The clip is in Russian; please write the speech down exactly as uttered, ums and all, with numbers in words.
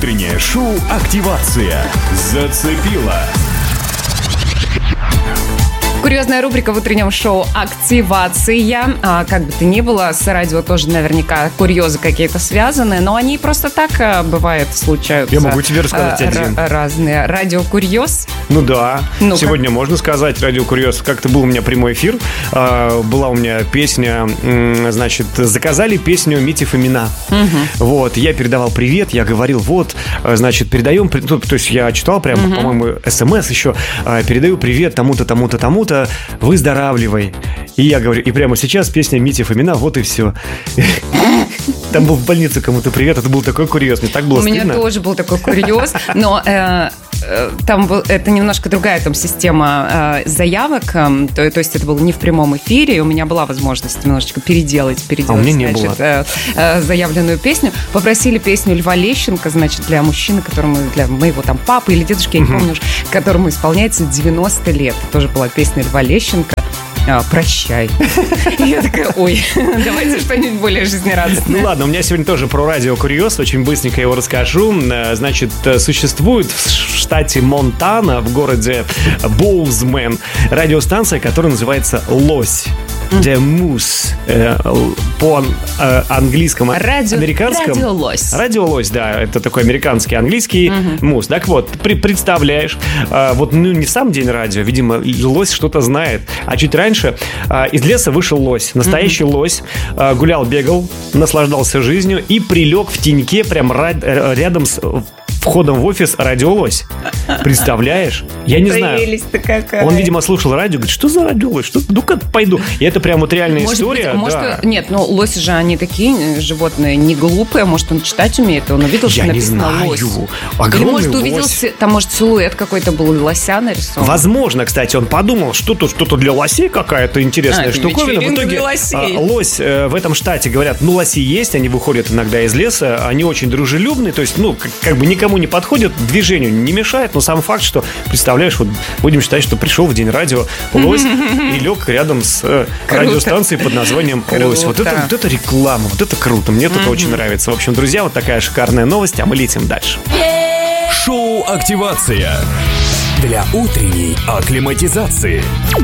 Утреннее шоу «Активация». Зацепила. Курьезная рубрика в утреннем шоу «Активация». А, как бы то ни было, с радио тоже наверняка курьезы какие-то связаны, но они просто так а, бывают, случаются. Я могу тебе рассказать а, один. Р- разные. Радиокурьез? Ну да. Ну-ка. Сегодня можно сказать радиокурьез. Как-то был у меня прямой эфир. А, была у меня песня, м, значит, заказали песню Мити Фомина. Угу. Вот, я передавал привет, я говорил, вот, значит, передаем, то, то есть я читал прям, угу. по-моему, смс еще, а, передаю привет тому-то, тому-то, тому-то. Выздоравливай. И я говорю, и прямо сейчас песня Мити Фомина, вот и все. Там был в больнице кому-то привет, это был такой курьез, мне так было стыдно. У меня тоже был такой курьез, но э, э, там был, это немножко другая там система э, заявок, э, то, то есть это было не в прямом эфире, и у меня была возможность немножечко переделать, переделать, а у меня не значит, было. Э, э, заявленную песню. Попросили песню Льва Лещенко, значит, для мужчины, которому, для моего там папы или дедушки, я не помню уж, которому исполняется девяносто лет. Тоже была песня Льва Лещенко. А, прощай. Я такая, ой, давайте что-нибудь более жизнерадостное. Ну ладно, у меня сегодня тоже про радио курьез, очень быстренько его расскажу. Значит, существует в штате Монтана, в городе Боузмен, радиостанция, которая называется «Лось». The Moose э, по э, английскому, радио, американскому. Радиолось. Радиолось, да, это такой американский английский uh-huh. мус. Так вот, при, представляешь, э, вот ну, не в сам день радио, видимо, лось что-то знает. А чуть раньше э, из леса вышел лось, настоящий uh-huh. лось, э, гулял, бегал, наслаждался жизнью и прилег в теньке прям ра- рядом с входом в офис радиолось. Представляешь? Я не знаю. Какая. Он, видимо, слушал радио, говорит, что за радиолось? Что? Ну-ка, пойду. И это прям вот реальная может история. Быть, может, да. Нет, ну лоси же они такие животные не глупые. Может, он читать умеет, он увидел, что Я написано не знаю. лось. Огромный Или, может, увидел, лось. там, может, силуэт какой-то был лося нарисован. Возможно, кстати, он подумал, что-то, что-то для лосей какая-то интересная а, штуковина. В итоге а, лось э, в этом штате, говорят, ну, лоси есть, они выходят иногда из леса, они очень дружелюбные, то есть, ну, как, как бы никому не подходят, движению не мешает, но сам факт, что, представляешь, вот будем считать, что пришел в день радио лось и лег рядом с э, радиостанцией под названием «Лось». Вот это, вот это реклама, вот это круто, мне это очень нравится. В общем, друзья, вот такая шикарная новость, а мы летим дальше. Шоу «Активация» для утренней акклиматизации.